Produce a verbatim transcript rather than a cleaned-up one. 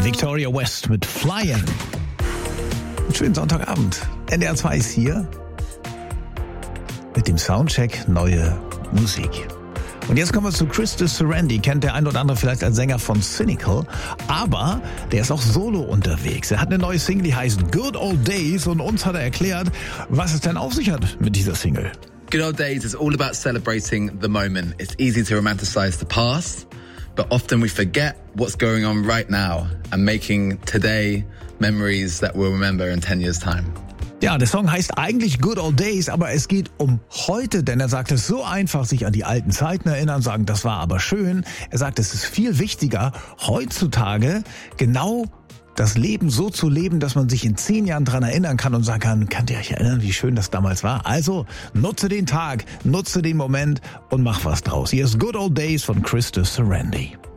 Victoria West mit Flying. Einen schönen Sonntagabend. N D R zwei ist hier mit dem Soundcheck neue Musik. Und jetzt kommen wir zu Christus Serendi. Kennt der ein oder andere vielleicht als Sänger von Cynical. Aber der ist auch solo unterwegs. Er hat eine neue Single, die heißt Good Old Days. Und uns hat er erklärt, was es denn auf sich hat mit dieser Single. Good Old Days is all about celebrating the moment. It's easy to romanticize the past, but often we forget what's going on right now and making today memories that we'll remember in ten years' time. Ja, der Song heißt eigentlich Good Old Days, aber es geht um heute, denn er sagt, es ist so einfach, sich an die alten Zeiten erinnern, sagen, das war aber schön. Er sagt, es ist viel wichtiger, heutzutage genau das Leben so zu leben, dass man sich in zehn Jahren dran erinnern kann und sagen kann, könnt ihr euch erinnern, wie schön das damals war? Also nutze den Tag, nutze den Moment und mach was draus. Hier ist Good Old Days von Christus Serendi.